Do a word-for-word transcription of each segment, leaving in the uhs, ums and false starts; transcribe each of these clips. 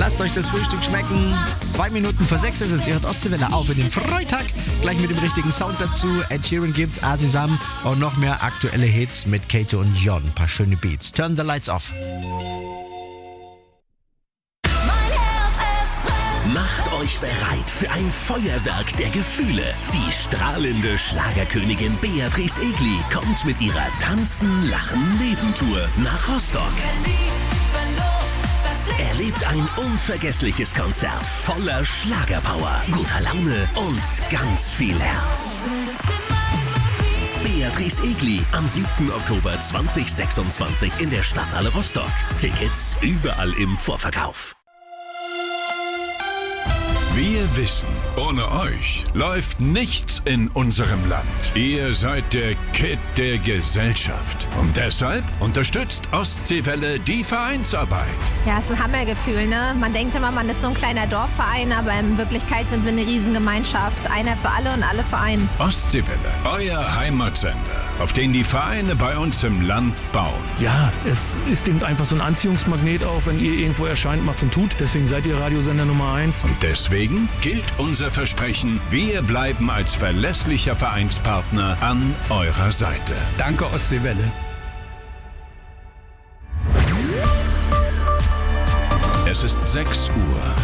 Lasst euch das Frühstück schmecken. Zwei Minuten vor sechs ist es. Ihr hört Ostseewelle auf in den Freitag. Gleich mit dem richtigen Sound dazu. Ed Sheeran gibt's, Asisam und noch mehr aktuelle Hits mit Kato und Jon. Ein paar schöne Beats. Turn the lights off. Macht euch bereit für ein Feuerwerk der Gefühle. Die strahlende Schlagerkönigin Beatrice Egli kommt mit ihrer Tanzen, Lachen, Leben-Tour nach Rostock. Erlebt ein unvergessliches Konzert voller Schlagerpower, guter Laune und ganz viel Herz. Beatrice Egli am siebten Oktober zweitausendsechsundzwanzig in der Stadthalle Rostock. Tickets überall im Vorverkauf. Wir wissen, ohne euch läuft nichts in unserem Land. Ihr seid der Kitt der Gesellschaft. Und deshalb unterstützt Ostseewelle die Vereinsarbeit. Ja, ist ein Hammergefühl, ne? Man denkt immer, man ist so ein kleiner Dorfverein, aber in Wirklichkeit sind wir eine Riesengemeinschaft. Einer für alle und alle für einen. Ostseewelle, euer Heimatsender, auf den die Vereine bei uns im Land bauen. Ja, es ist eben einfach so ein Anziehungsmagnet auch, wenn ihr irgendwo erscheint, macht und tut. Deswegen seid ihr Radiosender Nummer eins. Und deswegen gilt unser Versprechen, wir bleiben als verlässlicher Vereinspartner an eurer Seite. Danke, Ostseewelle. Es ist sechs Uhr.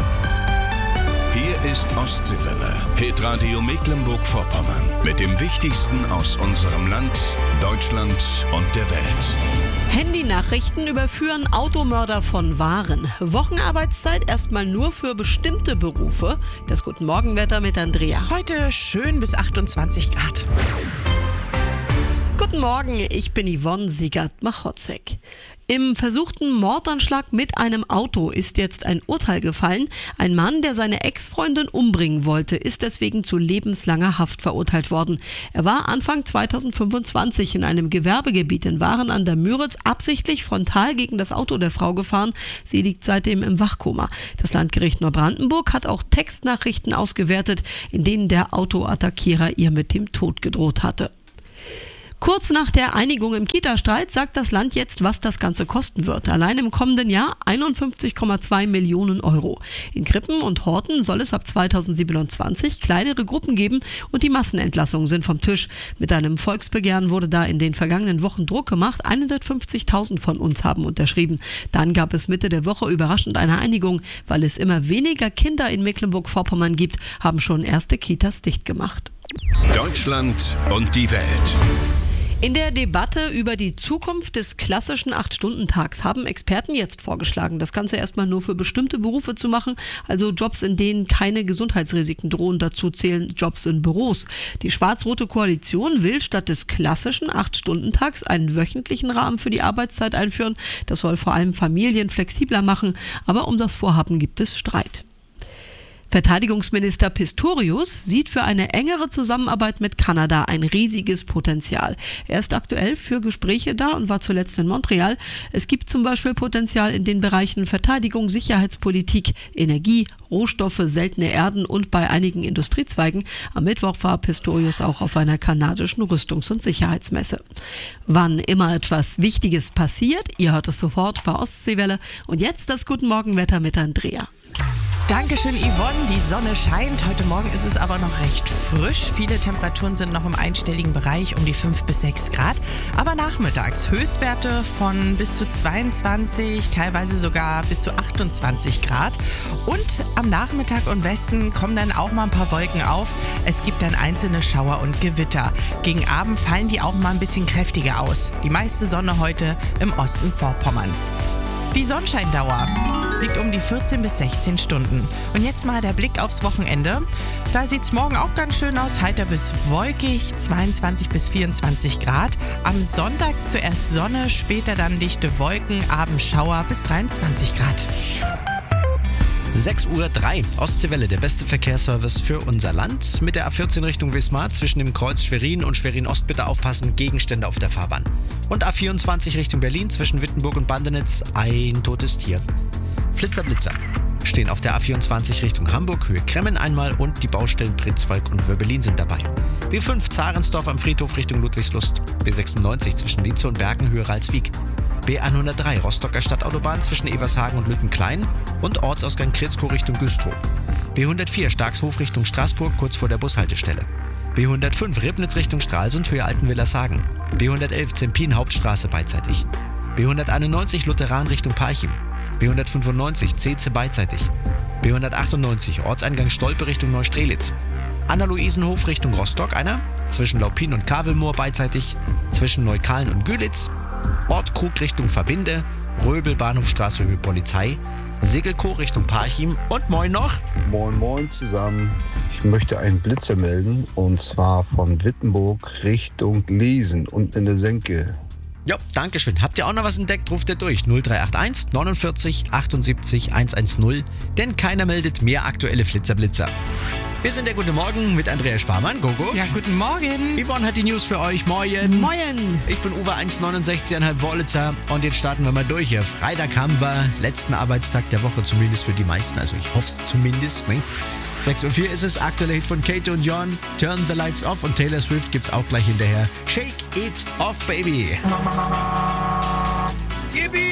Hier ist Ostseewelle, Hitradio Mecklenburg-Vorpommern, mit dem Wichtigsten aus unserem Land, Deutschland und der Welt. Handynachrichten überführen Automörder von Waren. Wochenarbeitszeit erstmal nur für bestimmte Berufe. Das Guten Morgenwetter mit Andrea. Heute schön bis achtundzwanzig Grad. Guten Morgen, ich bin Yvonne Siegert-Machotzek. Im versuchten Mordanschlag mit einem Auto ist jetzt ein Urteil gefallen. Ein Mann, der seine Ex-Freundin umbringen wollte, ist deswegen zu lebenslanger Haft verurteilt worden. Er war Anfang zweitausendfünfundzwanzig in einem Gewerbegebiet in Waren an der Müritz absichtlich frontal gegen das Auto der Frau gefahren. Sie liegt seitdem im Wachkoma. Das Landgericht Neubrandenburg hat auch Textnachrichten ausgewertet, in denen der Autoattackierer ihr mit dem Tod gedroht hatte. Kurz nach der Einigung im Kita-Streit sagt das Land jetzt, was das Ganze kosten wird. Allein im kommenden Jahr einundfünfzig Komma zwei Millionen Euro. In Krippen und Horten soll es ab zweitausendsiebenundzwanzig kleinere Gruppen geben und die Massenentlassungen sind vom Tisch. Mit einem Volksbegehren wurde da in den vergangenen Wochen Druck gemacht. hundertfünfzigtausend von uns haben unterschrieben. Dann gab es Mitte der Woche überraschend eine Einigung. Weil es immer weniger Kinder in Mecklenburg-Vorpommern gibt, haben schon erste Kitas dicht gemacht. Deutschland und die Welt. In der Debatte über die Zukunft des klassischen acht-Stunden-Tags haben Experten jetzt vorgeschlagen, das Ganze erstmal nur für bestimmte Berufe zu machen, also Jobs, in denen keine Gesundheitsrisiken drohen. Dazu zählen Jobs in Büros. Die schwarz-rote Koalition will statt des klassischen acht-Stunden-Tags einen wöchentlichen Rahmen für die Arbeitszeit einführen. Das soll vor allem Familien flexibler machen, aber um das Vorhaben gibt es Streit. Verteidigungsminister Pistorius sieht für eine engere Zusammenarbeit mit Kanada ein riesiges Potenzial. Er ist aktuell für Gespräche da und war zuletzt in Montreal. Es gibt zum Beispiel Potenzial in den Bereichen Verteidigung, Sicherheitspolitik, Energie, Rohstoffe, seltene Erden und bei einigen Industriezweigen. Am Mittwoch war Pistorius auch auf einer kanadischen Rüstungs- und Sicherheitsmesse. Wann immer etwas Wichtiges passiert, ihr hört es sofort bei Ostseewelle. Und jetzt das Guten Morgenwetter mit Andrea. Dankeschön, Yvonne. Die Sonne scheint. Heute Morgen ist es aber noch recht frisch. Viele Temperaturen sind noch im einstelligen Bereich, um die fünf bis sechs Grad. Aber nachmittags Höchstwerte von bis zu zweiundzwanzig, teilweise sogar bis zu achtundzwanzig Grad. Und am Nachmittag und Westen kommen dann auch mal ein paar Wolken auf. Es gibt dann einzelne Schauer und Gewitter. Gegen Abend fallen die auch mal ein bisschen kräftiger aus. Die meiste Sonne heute im Osten Vorpommerns. Die Sonnenscheindauer liegt um die vierzehn bis sechzehn Stunden. Und jetzt mal der Blick aufs Wochenende. Da sieht es morgen auch ganz schön aus, heiter bis wolkig, zweiundzwanzig bis vierundzwanzig Grad. Am Sonntag zuerst Sonne, später dann dichte Wolken, abends Schauer bis dreiundzwanzig Grad. sechs Uhr drei. Ostseewelle, der beste Verkehrsservice für unser Land. Mit der A vierzehn Richtung Wismar zwischen dem Kreuz Schwerin und Schwerin-Ost bitte aufpassen, Gegenstände auf der Fahrbahn. Und A vierundzwanzig Richtung Berlin zwischen Wittenburg und Bandenitz ein totes Tier. Flitzer, Blitzer stehen auf der A vierundzwanzig Richtung Hamburg, Höhe Kremmen einmal und die Baustellen Pritzwalk und Wörbelin sind dabei. B fünf Zarensdorf am Friedhof Richtung Ludwigslust. B sechsundneunzig zwischen Lietze und Bergen, Höhe Ralswiek. B hundertdrei Rostocker Stadtautobahn zwischen Ebershagen und Lüttenklein und Ortsausgang Kritzkow Richtung Güstrow. B hundertvier Starkshof Richtung Straßburg kurz vor der Bushaltestelle. B hundertfünf Ribnitz Richtung Stralsund Höhe Altenwillershagen. B hundertelf Zempin Hauptstraße beidseitig. B hunderteinundneunzig Lutheran Richtung Parchim. B hundertfünfundneunzig Ceze beidseitig. B hundertachtundneunzig Ortseingang Stolpe Richtung Neustrelitz. Anna-Luisenhof Richtung Rostock einer, zwischen Laupin und Kavelmoor beidseitig, zwischen Neukalen und Gülitz, Ort Krug Richtung Verbinde, Röbel Bahnhofstraße Höhe Polizei, Segelkow Richtung Parchim und moin noch. Moin moin zusammen. Ich möchte einen Blitzer melden und zwar von Wittenburg Richtung Lesen und in der Senke. Ja, danke schön. Habt ihr auch noch was entdeckt? Ruft ihr durch null drei acht eins neunundvierzig achtundsiebzig hundertzehn, denn keiner meldet mehr aktuelle Flitzerblitzer. Wir sind der Gute Morgen mit Andrea Sparmann. Gogo. Ja, guten Morgen. Yvonne hat die News für euch. Moin. Moin. Ich bin Uwe eins neunundsechzig Komma fünf Wollitzer und jetzt starten wir mal durch hier. Freitag haben wir letzten Arbeitstag der Woche, zumindest für die meisten. Also ich hoffe es zumindest. Ne? sechs Uhr vier ist es, aktueller Hit von Kate und John. Turn the Lights Off und Taylor Swift gibt's auch gleich hinterher. Shake it off, baby. Yippie!